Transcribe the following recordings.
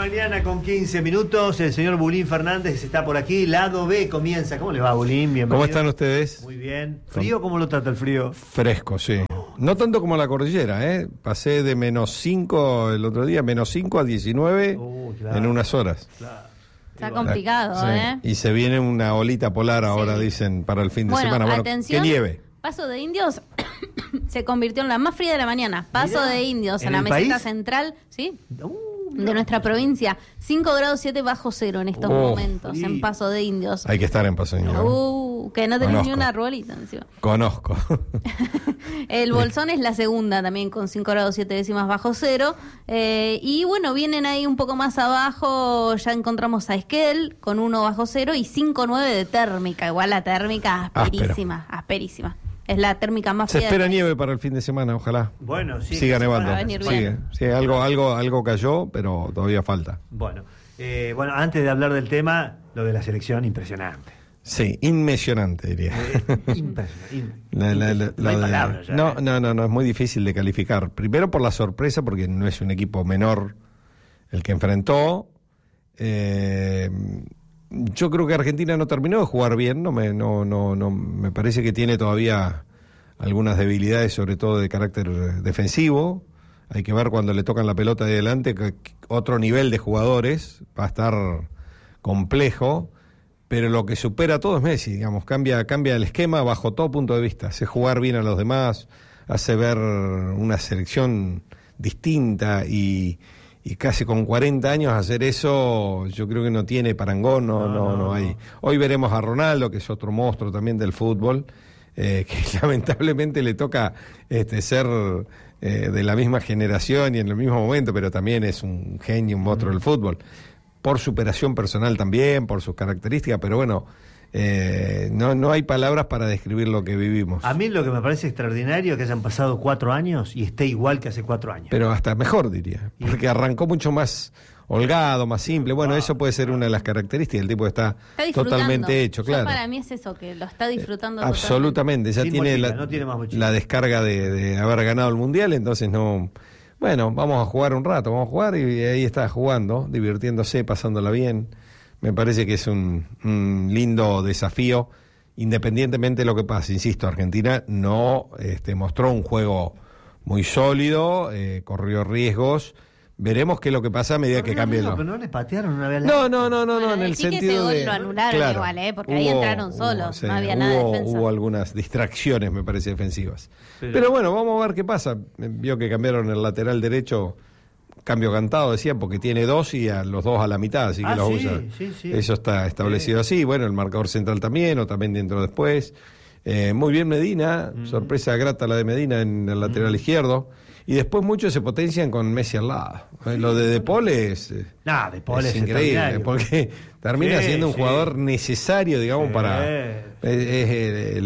mañana con 15 minutos. El señor Bulín Fernández está por aquí. Lado B comienza. ¿Cómo le va, Bulín? Bienvenido. ¿Cómo están ustedes? Muy bien. ¿Frío? ¿Cómo lo trata el frío? Fresco, sí. No tanto como la cordillera, ¿eh? Pasé de -5 el otro día, -5 a 19 claro, en unas horas. Claro. Está complicado, Sí. ¿eh? Y se viene una olita polar ahora, dicen, para el fin de semana. Bueno, atención, que nieve. Paso de Indios se convirtió en la más fría de la mañana. Paso Mirá, de Indios ¿en en la el meseta país? central, ¿sí? Mirá. De nuestra provincia. 5 grados 7 bajo cero en estos momentos, sí. en Paso de Indios. Hay que estar en Paso de Indios. Que no tenés Conozco. ni una arbolita encima. Conozco. El Bolsón es la segunda también con 5 grados 7 décimas bajo cero. Y bueno, vienen ahí un poco más abajo, ya encontramos a Esquel con 1 bajo cero y 5,9 de térmica. Igual la térmica asperísima. Es la térmica más Se fría. espera nieve para el fin de semana, ojalá. Bueno, sí. Siga nevando. Va a venir Sigue. bien. Sí, algo cayó, pero todavía falta. Bueno, antes de hablar del tema, lo de la selección, impresionante. Sí, inmesionante, diría. Impresionante. No hay palabras ya, no, es muy difícil de calificar. Primero por la sorpresa, porque no es un equipo menor el que enfrentó. Yo creo que Argentina no terminó de jugar bien, me parece que tiene todavía algunas debilidades, sobre todo de carácter defensivo. Hay que ver cuando le tocan la pelota de delante, que otro nivel de jugadores va a estar complejo. Pero lo que supera todo es Messi, digamos, cambia el esquema bajo todo punto de vista, hace jugar bien a los demás, hace ver una selección distinta y casi con 40 años hacer eso, yo creo que no tiene parangón, no hay. Hoy veremos a Ronaldo, que es otro monstruo también del fútbol, que lamentablemente le toca ser de la misma generación y en el mismo momento, pero también es un genio, un monstruo del fútbol. Por superación personal también, por sus características, pero bueno, no hay palabras para describir lo que vivimos. A mí lo que me parece extraordinario es que hayan pasado 4 años y esté igual que hace 4 años. Pero hasta mejor, diría, porque arrancó mucho más holgado, más simple. Bueno, eso puede ser una de las características. El tipo está totalmente hecho, claro. Para mí es eso, que lo está disfrutando absolutamente. Ya Sin tiene mochila, no tiene más mochila. la descarga de haber ganado el Mundial, entonces no... Bueno, vamos a jugar un rato, vamos a jugar y ahí está jugando, divirtiéndose, pasándola bien. Me parece que es un lindo desafío, independientemente de lo que pase. Insisto, Argentina no mostró un juego muy sólido, corrió riesgos. Veremos qué es lo que pasa a medida que cambie. Pero no les patearon una vez. Bueno, no, en el sentido que ese de... gol lo anularon igual, porque ahí entraron solos, sí, no había nada de defensa. Hubo algunas distracciones, me parece, defensivas. Pero bueno, vamos a ver qué pasa. Vio que cambiaron el lateral derecho, cambio cantado, decían, porque tiene 2 y a los 2 a la mitad, así que los usa. Sí. Eso está establecido así. Bueno, el marcador central también, Otamendi entró después. Muy bien Medina, sorpresa grata la de Medina en el lateral izquierdo. Y después muchos se potencian con Messi al lado. Lo de Paul es increíble, porque termina siendo un jugador necesario, digamos, para... Es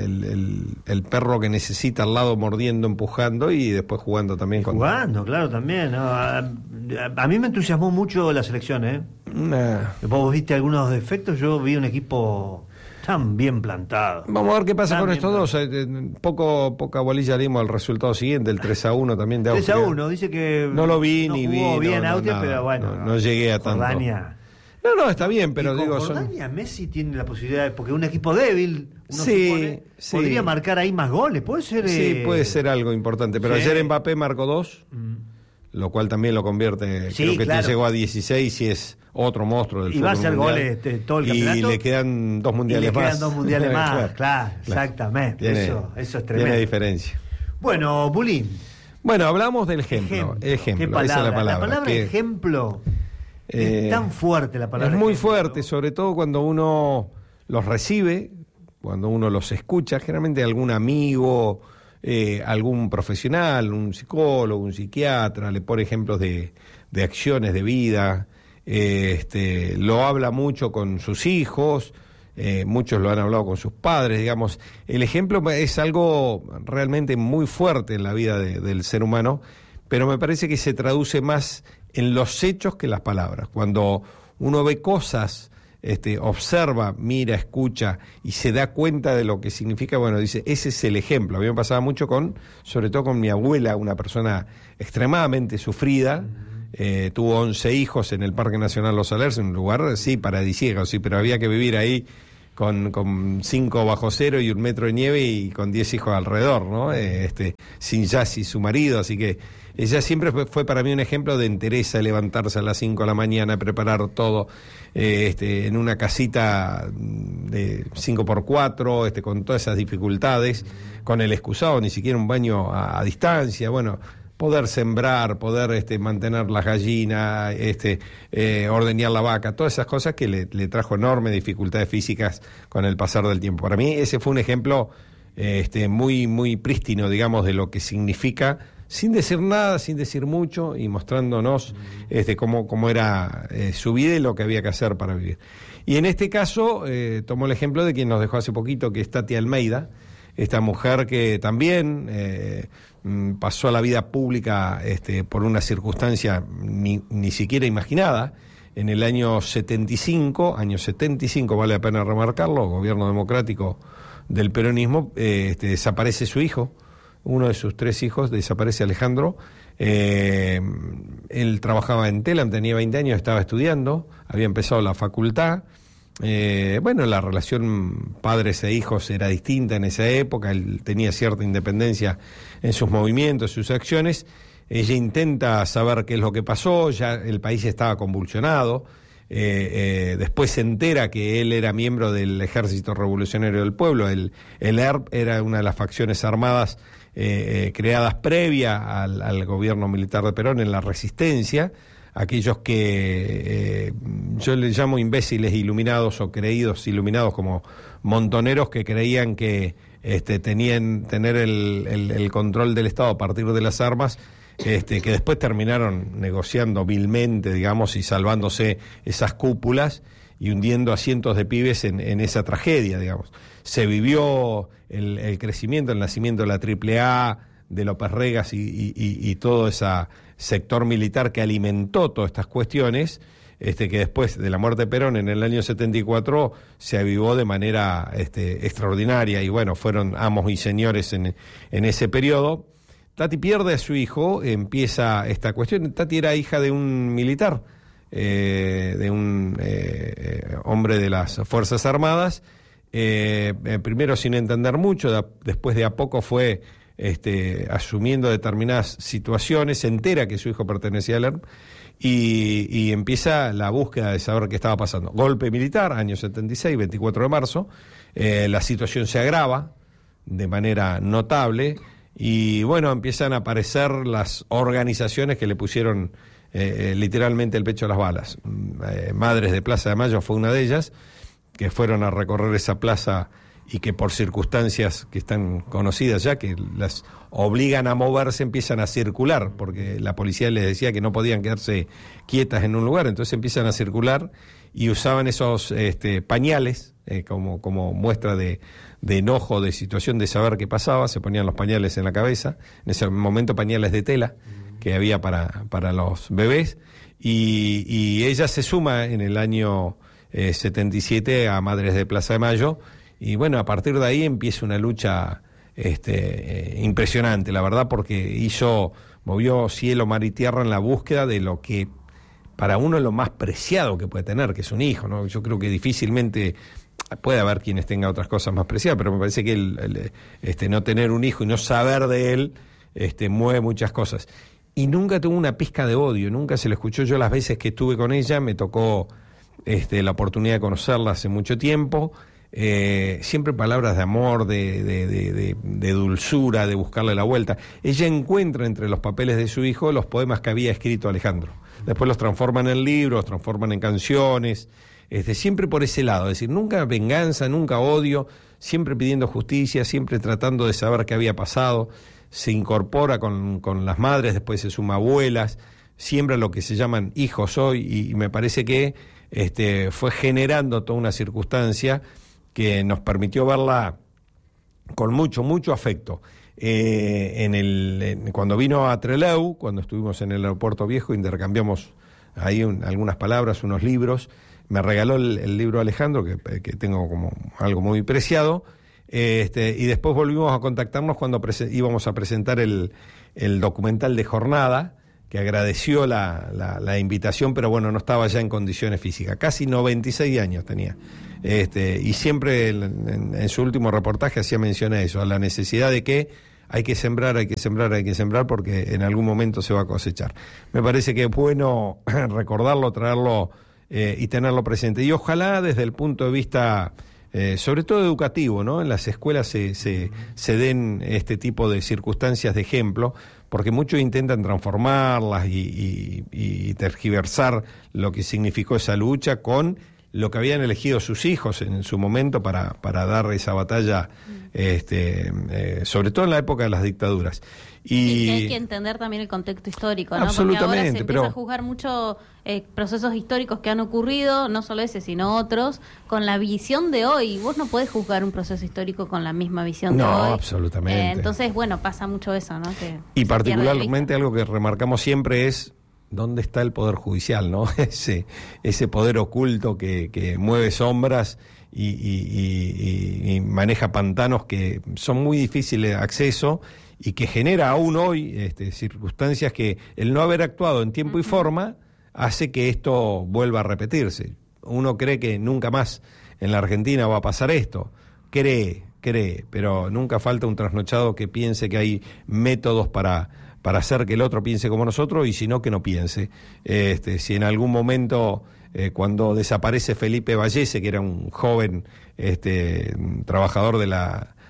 el perro que necesita al lado mordiendo, empujando y después jugando también. Jugando, claro, también. ¿No? A mí me entusiasmó mucho la selección, ¿eh? Vos viste algunos defectos, yo vi un equipo... Están bien plantados. Vamos a ver qué pasa con estos dos. Poca bolilla dimos al resultado siguiente, el 3-1 también de Austria. 3-1, dice que no lo vi ni vi. Jugó bien Austria, pero bueno. No llegué a tanto. Jordania. No, está bien, pero y digo... Jordania, Messi tiene la posibilidad, porque un equipo débil, uno supone, podría marcar ahí más goles. Puede ser... Sí, puede ser algo importante, pero ayer Mbappé marcó 2, lo cual también lo convierte, creo que llegó a 16 y es... otro monstruo del fútbol. Y va a hacer goles todo el campeonato. Y le quedan 2 mundiales más. Le quedan 2 mundiales más, claro, exactamente. Eso es tremendo. Tiene diferencia. Bueno, Bulín. Bueno, hablamos del ejemplo. Ejemplo, esa es la palabra. La palabra ejemplo es tan fuerte, la palabra. Es muy ejemplo, fuerte, sobre todo cuando uno los recibe, cuando uno los escucha, generalmente algún amigo, algún profesional, un psicólogo, un psiquiatra, le pone ejemplos de acciones de vida. Lo habla mucho con sus hijos, muchos lo han hablado con sus padres, digamos. El ejemplo es algo realmente muy fuerte en la vida del ser humano, pero me parece que se traduce más en los hechos que en las palabras. Cuando uno ve cosas, observa, mira, escucha y se da cuenta de lo que significa, bueno, dice, ese es el ejemplo. A mí me pasaba mucho sobre todo con mi abuela, una persona extremadamente sufrida, tuvo 11 hijos en el Parque Nacional Los Alerces, un lugar, sí, paradisíaco, sí, pero había que vivir ahí con 5 bajo cero y 1 metro de nieve y con 10 hijos alrededor, ¿no? Sin Yassi, su marido, así que ella siempre fue para mí un ejemplo de entereza, levantarse a las 5 de la mañana, preparar todo, en una casita de 5x4, con todas esas dificultades, con el excusado, ni siquiera un baño a distancia, bueno, poder sembrar, poder mantener las gallinas, ordeñar la vaca, todas esas cosas que le trajo enormes dificultades físicas con el pasar del tiempo. Para mí ese fue un ejemplo muy, muy prístino, digamos, de lo que significa, sin decir nada, sin decir mucho, y mostrándonos cómo era su vida y lo que había que hacer para vivir. Y en este caso tomó el ejemplo de quien nos dejó hace poquito, que es Tati Almeida, esta mujer que también pasó a la vida pública por una circunstancia ni siquiera imaginada. En el año 75, vale la pena remarcarlo, gobierno democrático del peronismo, desaparece su hijo, uno de sus 3 hijos, desaparece Alejandro. Él trabajaba en Telam, tenía 20 años, estaba estudiando, había empezado la facultad. La relación padres e hijos era distinta en esa época, él tenía cierta independencia en sus movimientos, sus acciones. Ella intenta saber qué es lo que pasó, ya el país estaba convulsionado. Después se entera que él era miembro del Ejército Revolucionario del Pueblo. El ERP era una de las facciones armadas creadas previa al gobierno militar de Perón en la Resistencia. Aquellos que yo les llamo imbéciles iluminados o creídos iluminados, como montoneros que creían que tener el control del Estado a partir de las armas, que después terminaron negociando vilmente, digamos, y salvándose esas cúpulas y hundiendo a cientos de pibes en esa tragedia, digamos. Se vivió el crecimiento, el nacimiento de la AAA, de López Regas y todo ese sector militar que alimentó todas estas cuestiones, que después de la muerte de Perón en el año 74 se avivó de manera extraordinaria, y bueno, fueron amos y señores en ese periodo. Tati pierde a su hijo, empieza esta cuestión. Tati era hija de un militar, de un hombre de las Fuerzas Armadas, primero sin entender mucho, después de a poco fue asumiendo determinadas situaciones, se entera que su hijo pertenecía al ERP y empieza la búsqueda de saber qué estaba pasando. Golpe militar, año 76, 24 de marzo, la situación se agrava de manera notable y bueno, empiezan a aparecer las organizaciones que le pusieron literalmente el pecho a las balas. Madres de Plaza de Mayo fue una de ellas, que fueron a recorrer esa plaza y que por circunstancias que están conocidas ya, que las obligan a moverse, empiezan a circular, porque la policía les decía que no podían quedarse quietas en un lugar, entonces empiezan a circular y usaban esos pañales como muestra de enojo, de situación, de saber qué pasaba. Se ponían los pañales en la cabeza, en ese momento pañales de tela que había para los bebés, y ella se suma en el año 77 a Madres de Plaza de Mayo. Y bueno, a partir de ahí empieza una lucha impresionante, la verdad, porque movió cielo, mar y tierra en la búsqueda de lo que para uno es lo más preciado que puede tener, que es un hijo, ¿no? Yo creo que difícilmente puede haber quienes tengan otras cosas más preciadas, pero me parece que no tener un hijo y no saber de él mueve muchas cosas. Y nunca tuvo una pizca de odio, nunca se lo escuchó. Yo las veces que estuve con ella, me tocó la oportunidad de conocerla hace mucho tiempo. Siempre palabras de amor, de dulzura, de buscarle la vuelta. Ella encuentra entre los papeles de su hijo los poemas que había escrito Alejandro. Después los transforman en libros, los transforman en canciones, siempre por ese lado, es decir, nunca venganza, nunca odio, siempre pidiendo justicia, siempre tratando de saber qué había pasado. Se incorpora con las madres, después se suma abuelas, siembra lo que se llaman hijos hoy, y me parece que fue generando toda una circunstancia que nos permitió verla con mucho, mucho afecto. Cuando vino a Trelew, cuando estuvimos en el aeropuerto viejo, intercambiamos ahí algunas palabras, unos libros. Me regaló el libro Alejandro, que tengo como algo muy preciado, y después volvimos a contactarnos cuando íbamos a presentar el documental de Jornada, que agradeció la invitación, pero bueno, no estaba ya en condiciones físicas. Casi 96 años tenía. Y siempre en su último reportaje hacía mención a eso, a la necesidad de que hay que sembrar, porque en algún momento se va a cosechar. Me parece que es bueno recordarlo, traerlo y tenerlo presente. Y ojalá desde el punto de vista, sobre todo educativo, ¿no? En las escuelas se den este tipo de circunstancias de ejemplo, porque muchos intentan transformarlas y tergiversar lo que significó esa lucha con lo que habían elegido sus hijos en su momento para dar esa batalla, sobre todo en la época de las dictaduras. Y hay que entender también el contexto histórico, ¿no? Absolutamente, porque ahora se empieza a juzgar mucho procesos históricos que han ocurrido, no solo ese, sino otros, con la visión de hoy. Vos no podés juzgar un proceso histórico con la misma visión de hoy. No, absolutamente. Entonces, bueno, pasa mucho eso, ¿no? Y particularmente algo que remarcamos siempre es dónde está el Poder Judicial, ¿no? Ese poder oculto que mueve sombras y maneja pantanos que son muy difíciles de acceso y que genera aún hoy circunstancias que el no haber actuado en tiempo y forma hace que esto vuelva a repetirse. Uno cree que nunca más en la Argentina va a pasar esto. Cree, pero nunca falta un trasnochado que piense que hay métodos para hacer que el otro piense como nosotros y si no, que no piense. Si en algún momento, cuando desaparece Felipe Vallese, que era un joven trabajador de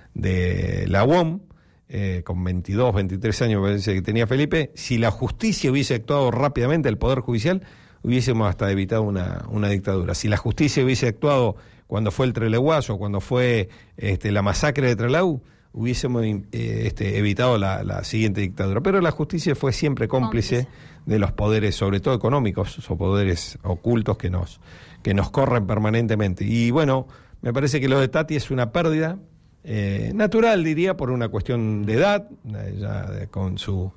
la UOM, con 22, 23 años parece que tenía Felipe, si la justicia hubiese actuado rápidamente, el Poder Judicial, hubiésemos hasta evitado una dictadura. Si la justicia hubiese actuado cuando fue el Treleguayo, cuando fue la masacre de Trelew, hubiésemos evitado la siguiente dictadura. Pero la justicia fue siempre cómplice de los poderes, sobre todo económicos, o poderes ocultos que nos corren permanentemente. Y bueno, me parece que lo de Tati es una pérdida natural, diría, por una cuestión de edad, ya con sus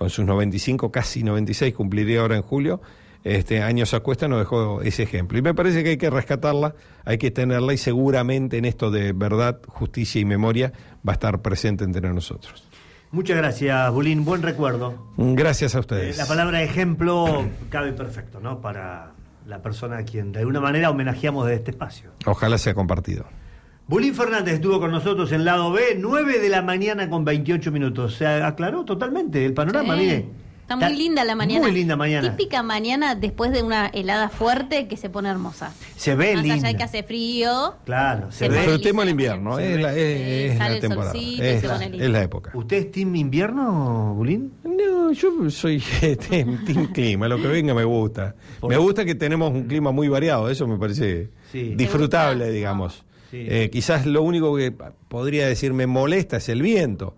95, casi 96, cumpliría ahora en julio. Años a cuesta nos dejó ese ejemplo. Y me parece que hay que rescatarla, hay que tenerla, y seguramente en esto de verdad, justicia y memoria va a estar presente entre nosotros. Muchas gracias, Bulín. Buen recuerdo. Gracias a ustedes. La palabra ejemplo cabe perfecto, ¿no? Para la persona a quien de alguna manera homenajeamos de este espacio. Ojalá sea compartido. Bulín Fernández estuvo con nosotros en Lado B, 9 de la mañana con 28 minutos. Se aclaró totalmente el panorama, mire. Está muy linda la mañana. Muy linda mañana. Típica mañana después de una helada fuerte que se pone hermosa. Se ve linda. Más allá de que hace frío. Claro, se ve. Disfrutemos el invierno, es la temporada. Es la época. ¿Usted es team invierno, Bulín? No, yo soy team clima, lo que venga me gusta. Me gusta que tenemos un clima muy variado, eso me parece disfrutable, digamos. Sí. Quizás lo único que podría decir me molesta es el viento.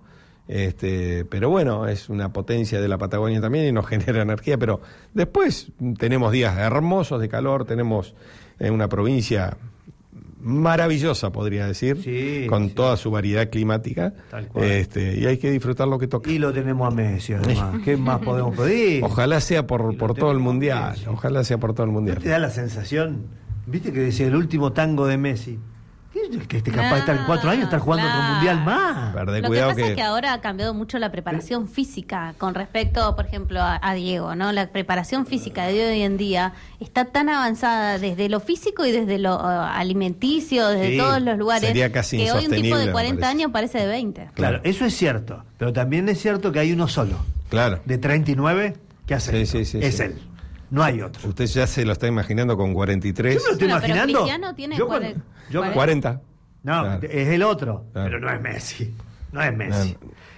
Pero bueno, es una potencia de la Patagonia también y nos genera energía, pero después tenemos días hermosos de calor, tenemos una provincia maravillosa, podría decir, con toda su variedad climática, y hay que disfrutar lo que toca. Y lo tenemos a Messi, además. ¿Qué más podemos pedir? Ojalá sea por todo el mundial, ojalá sea por todo el mundial. ¿No te da la sensación, viste que decía el último tango de Messi? Que capaz de estar en 4 años, estar jugando otro mundial más. Lo que pasa es que ahora ha cambiado mucho la preparación física con respecto, por ejemplo, a Diego, ¿no? La preparación física de hoy en día está tan avanzada desde lo físico y desde lo alimenticio, desde todos los lugares, sería casi que hoy un tipo de 40 años parece de 20. Claro, eso es cierto, pero también es cierto que hay uno solo. Claro. De 39 que hace es él. No hay otro. Usted ya se lo está imaginando con 43. Yo me lo estoy imaginando. Pero Cristiano tiene 40. No, claro. Es el otro, pero no es Messi. No es Messi.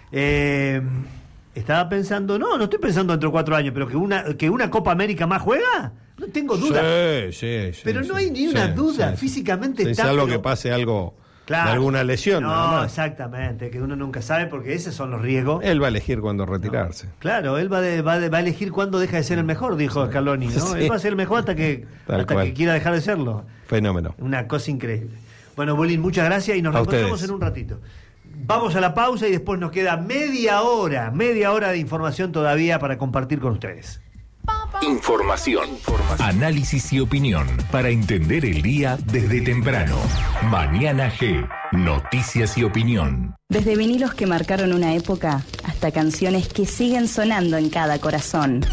Estaba pensando, no estoy pensando dentro de 4 años, pero que una Copa América más juega, no tengo duda. Sí. Pero no hay ni una duda, físicamente está. Salvo que pase algo. Claro, de alguna lesión. No, exactamente, que uno nunca sabe porque esos son los riesgos. Él va a elegir cuándo retirarse. Claro, él va a elegir cuándo deja de ser el mejor, dijo Scaloni, ¿no? Él va a ser el mejor hasta que quiera dejar de serlo. Fenómeno. Una cosa increíble. Bueno, Bulín, muchas gracias y nos reencontramos en un ratito. Vamos a la pausa y después nos queda media hora de información todavía para compartir con ustedes. Información, análisis y opinión para entender el día desde temprano. Mañana G, Noticias y opinión. Desde vinilos que marcaron una época hasta canciones que siguen sonando en cada corazón.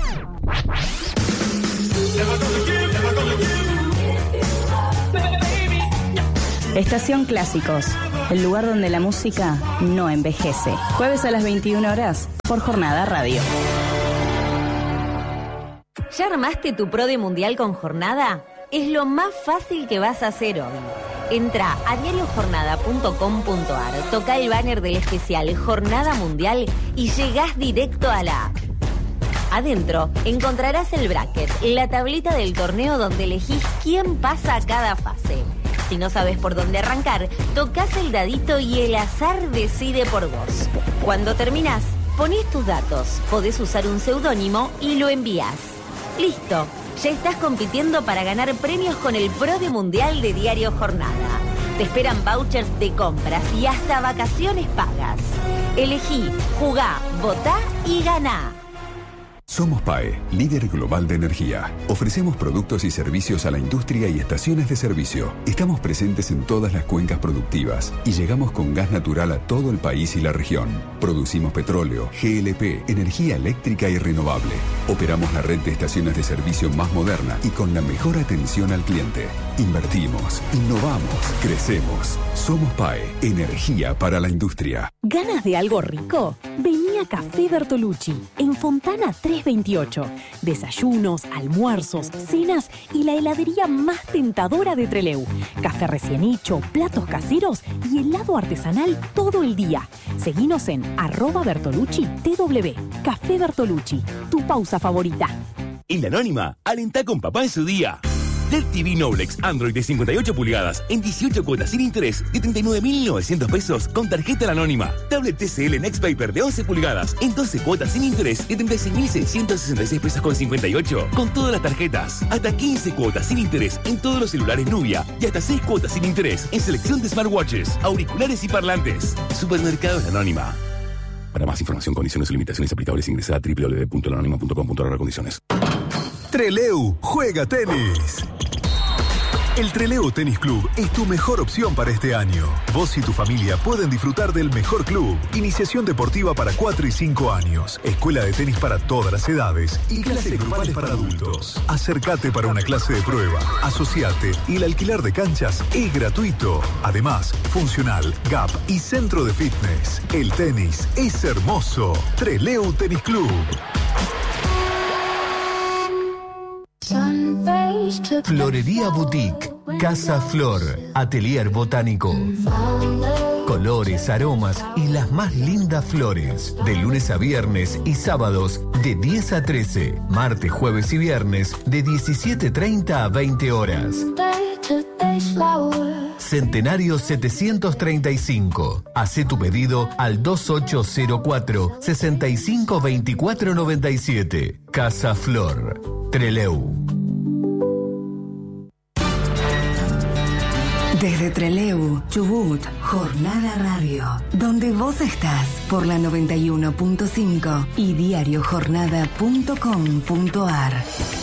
Estación Clásicos, el lugar donde la música no envejece. Jueves a las 21 horas por Jornada Radio. ¿Ya armaste tu Pro de Mundial con Jornada? Es lo más fácil que vas a hacer hoy. Entra a diariojornada.com.ar, toca el banner del especial Jornada Mundial y llegás directo a la app. Adentro encontrarás el bracket, la tablita del torneo donde elegís quién pasa a cada fase. Si no sabes por dónde arrancar, tocas el dadito y el azar decide por vos. Cuando terminás, ponés tus datos, podés usar un seudónimo y lo envías. ¡Listo! Ya estás compitiendo para ganar premios con el Pro de Mundial de Diario Jornada. Te esperan vouchers de compras y hasta vacaciones pagas. Elegí, jugá, votá y ganá. Somos PAE, líder global de energía. Ofrecemos productos y servicios a la industria y estaciones de servicio. Estamos presentes en todas las cuencas productivas y llegamos con gas natural a todo el país y la región. Producimos petróleo, GLP, energía eléctrica y renovable. Operamos la red de estaciones de servicio más moderna y con la mejor atención al cliente. Invertimos, innovamos, crecemos. Somos PAE, energía para la industria. ¿Ganas de algo rico? Vení a Café Bertolucci, en Fontana 328. Desayunos, almuerzos, cenas y la heladería más tentadora de Trelew. Café recién hecho, platos caseros y helado artesanal todo el día. Seguinos en @BertolucciTW. Café Bertolucci, tu pausa favorita. En La Anónima, alentá con papá en su día. Dead TV Noblex Android de 58 pulgadas en 18 cuotas sin interés de 39.900 pesos con tarjeta La Anónima. Tablet TCL Next Paper de 11 pulgadas en 12 cuotas sin interés de 36.666 pesos con 58 con todas las tarjetas. Hasta 15 cuotas sin interés en todos los celulares Nubia y hasta 6 cuotas sin interés en selección de smartwatches, auriculares y parlantes. Supermercados La Anónima. Para más información, condiciones y limitaciones aplicables, ingresa a www.lanonima.com.ar/condiciones. Trelew juega tenis. El Trelew Tenis Club es tu mejor opción para este año. Vos y tu familia pueden disfrutar del mejor club. Iniciación deportiva para 4 y 5 años. Escuela de tenis para todas las edades. Y clases grupales para adultos. Acércate para una clase de prueba. Asociate y el alquiler de canchas es gratuito. Además, funcional, gap y centro de fitness. El tenis es hermoso. Trelew Tenis Club. Florería Boutique, Casa Flor, Atelier Botánico. Colores, aromas y las más lindas flores. De lunes a viernes y sábados de 10 a 13. Martes, jueves y viernes de 17:30 a 20 horas. Centenario 735. Hacé tu pedido al 2804-652497. Casa Flor, Trelew. Desde Trelew, Chubut, Jornada Radio, donde vos estás por la 91.5 y diariojornada.com.ar.